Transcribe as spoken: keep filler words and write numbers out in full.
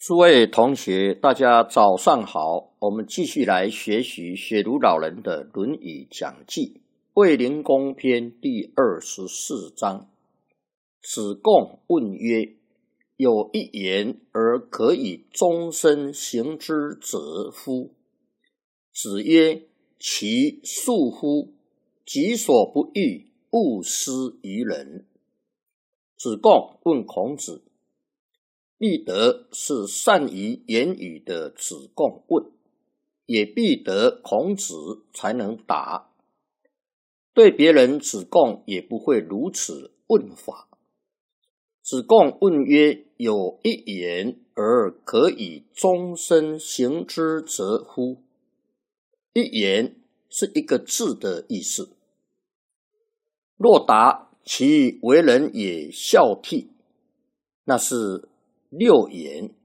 诸位同学，大家早上好。我们继续来学习雪庐老人的《论语讲记》卫灵公篇第二十四章。子贡问曰：有一言而可以终身行之者乎？子曰：其恕乎！己所不欲，勿施于人。子贡问孔子，必得是善于言语的子贡问，也必得孔子才能答。对别人，子贡也不会如此问法。子贡问曰：有一言而可以终身行之者乎？一言是一个字的意思。若答其为人也孝悌，那是六言